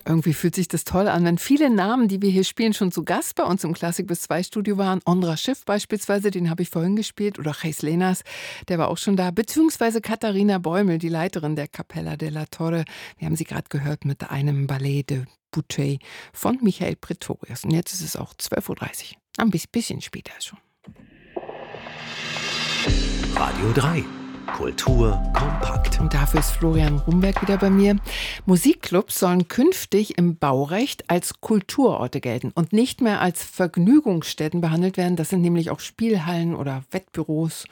Irgendwie fühlt sich das toll an, wenn viele Namen, die wir hier spielen, schon zu Gast bei uns im Klassik bis 2 Studio waren. Ondra Schiff beispielsweise, den habe ich vorhin gespielt, oder Gijs Lenas, der war auch schon da, beziehungsweise Katharina Bäumel, die Leiterin der Capella della Torre. Wir haben sie gerade gehört mit einem Ballet de Boutet von Michael Pretorius. Und jetzt ist es auch 12:30 Uhr. Ein bisschen später schon. Radio 3. Kultur kompakt. Und dafür ist Florian Rumberg wieder bei mir. Musikclubs sollen künftig im Baurecht als Kulturorte gelten und nicht mehr als Vergnügungsstätten behandelt werden. Das sind nämlich auch Spielhallen oder Wettbüros.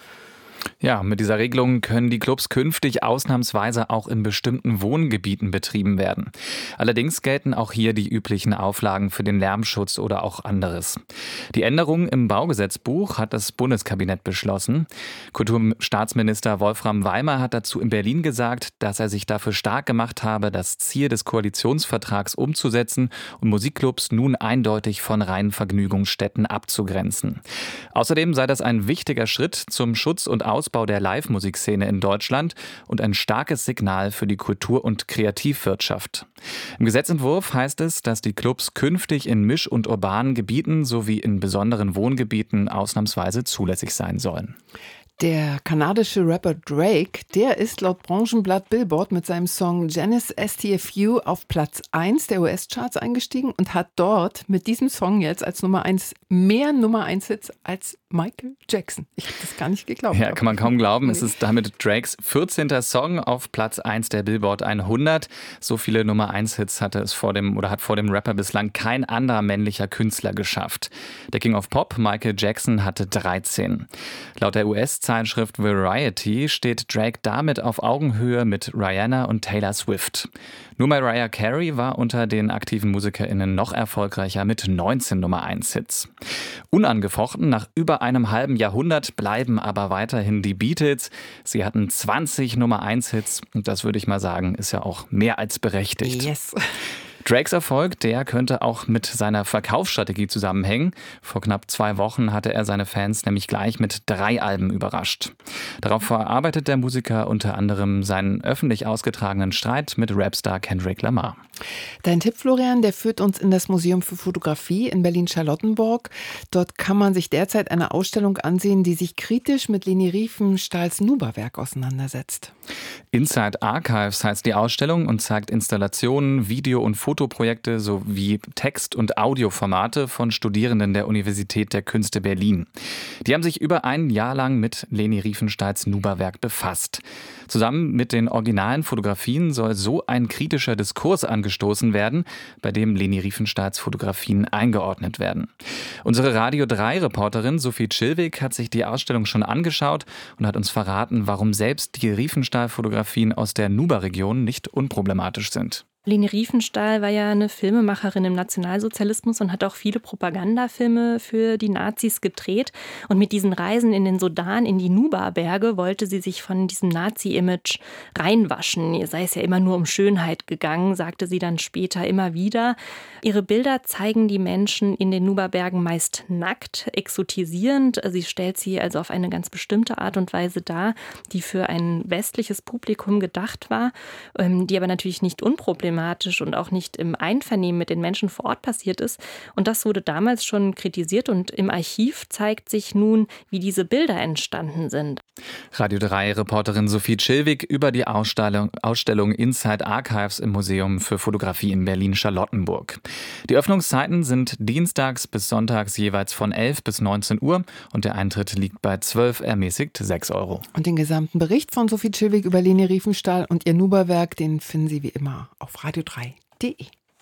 Ja, mit dieser Regelung können die Clubs künftig ausnahmsweise auch in bestimmten Wohngebieten betrieben werden. Allerdings gelten auch hier die üblichen Auflagen für den Lärmschutz oder auch anderes. Die Änderung im Baugesetzbuch hat das Bundeskabinett beschlossen. Kulturstaatsminister Wolfram Weimer hat dazu in Berlin gesagt, dass er sich dafür stark gemacht habe, das Ziel des Koalitionsvertrags umzusetzen und Musikclubs nun eindeutig von reinen Vergnügungsstätten abzugrenzen. Außerdem sei das ein wichtiger Schritt zum Schutz und Ausbau der Live-Musikszene in Deutschland und ein starkes Signal für die Kultur- und Kreativwirtschaft. Im Gesetzentwurf heißt es, dass die Clubs künftig in Misch- und urbanen Gebieten sowie in besonderen Wohngebieten ausnahmsweise zulässig sein sollen. Der kanadische Rapper Drake, der ist laut Branchenblatt Billboard mit seinem Song Janice STFU auf Platz 1 der US-Charts eingestiegen und hat dort mit diesem Song jetzt als Nummer 1 mehr Nummer 1 Hits als Michael Jackson. Ich habe das gar nicht geglaubt. Ja, kann man kaum glauben. Es ist damit Drakes 14. Song auf Platz 1 der Billboard 100. So viele Nummer 1 Hits hat vor dem Rapper bislang kein anderer männlicher Künstler geschafft. Der King of Pop, Michael Jackson, hatte 13. Laut der US-Zeitschrift Variety steht Drake damit auf Augenhöhe mit Rihanna und Taylor Swift. Nur Mariah Carey war unter den aktiven MusikerInnen noch erfolgreicher mit 19 Nummer 1 Hits. Unangefochten nach über einem halben Jahrhundert bleiben aber weiterhin die Beatles. Sie hatten 20 Nummer 1 Hits und das würde ich mal sagen, ist ja auch mehr als berechtigt. Yes. Drakes Erfolg, der könnte auch mit seiner Verkaufsstrategie zusammenhängen. Vor knapp 2 Wochen hatte er seine Fans nämlich gleich mit 3 Alben überrascht. Darauf verarbeitet der Musiker unter anderem seinen öffentlich ausgetragenen Streit mit Rapstar Kendrick Lamar. Dein Tipp, Florian, der führt uns in das Museum für Fotografie in Berlin-Charlottenburg. Dort kann man sich derzeit eine Ausstellung ansehen, die sich kritisch mit Leni Riefenstahls Nuba-Werk auseinandersetzt. Inside Archives heißt die Ausstellung und zeigt Installationen, Video- und Fotoprojekte sowie Text- und Audioformate von Studierenden der Universität der Künste Berlin. Die haben sich über ein Jahr lang mit Leni Riefenstahls Nuba-Werk befasst. Zusammen mit den originalen Fotografien soll so ein kritischer Diskurs angestoßen werden, bei dem Leni Riefenstahls Fotografien eingeordnet werden. Unsere Radio 3-Reporterin Sophie Chilwig hat sich die Ausstellung schon angeschaut und hat uns verraten, warum selbst die Riefenstahl-Fotografien aus der Nuba-Region nicht unproblematisch sind. Leni Riefenstahl war ja eine Filmemacherin im Nationalsozialismus und hat auch viele Propagandafilme für die Nazis gedreht. Und mit diesen Reisen in den Sudan, in die Nuba-Berge, wollte sie sich von diesem Nazi-Image reinwaschen. Ihr sei es ja immer nur um Schönheit gegangen, sagte sie dann später immer wieder. Ihre Bilder zeigen die Menschen in den Nuba-Bergen meist nackt, exotisierend. Sie stellt sie also auf eine ganz bestimmte Art und Weise dar, die für ein westliches Publikum gedacht war, die aber natürlich nicht unproblematisch und auch nicht im Einvernehmen mit den Menschen vor Ort passiert ist. Und das wurde damals schon kritisiert und im Archiv zeigt sich nun, wie diese Bilder entstanden sind. Radio 3-Reporterin Sophie Chilwig über die Ausstellung Inside Archives im Museum für Fotografie in Berlin-Charlottenburg. Die Öffnungszeiten sind dienstags bis sonntags jeweils von 11 bis 19 Uhr und der Eintritt liegt bei 12, ermäßigt 6 Euro. Und den gesamten Bericht von Sophie Chilwig über Leni Riefenstahl und ihr Nuba-Werk, den finden Sie wie immer auf radio3.de.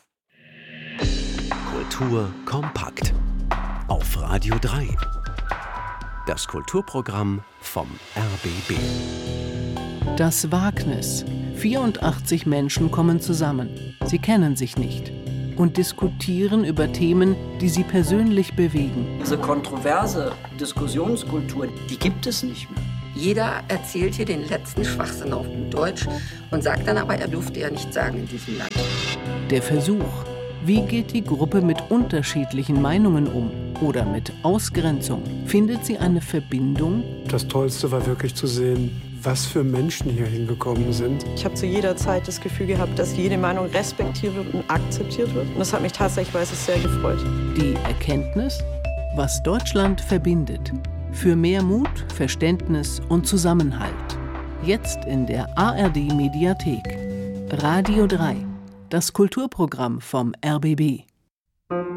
Kultur kompakt. Auf Radio 3. Das Kulturprogramm vom RBB. Das Wagnis. 84 Menschen kommen zusammen. Sie kennen sich nicht und diskutieren über Themen, die sie persönlich bewegen. Diese kontroverse Diskussionskultur, die gibt es nicht mehr. Jeder erzählt hier den letzten Schwachsinn auf gut Deutsch und sagt dann aber, er durfte ja nichts sagen in diesem Land. Der Versuch. Wie geht die Gruppe mit unterschiedlichen Meinungen um? Oder mit Ausgrenzung? Findet sie eine Verbindung? Das Tollste war wirklich zu sehen, was für Menschen hier hingekommen sind. Ich habe zu jeder Zeit das Gefühl gehabt, dass jede Meinung respektiert wird und akzeptiert wird. Und das hat mich tatsächlich sehr gefreut. Die Erkenntnis, was Deutschland verbindet. Für mehr Mut, Verständnis und Zusammenhalt. Jetzt in der ARD-Mediathek. Radio 3, das Kulturprogramm vom RBB.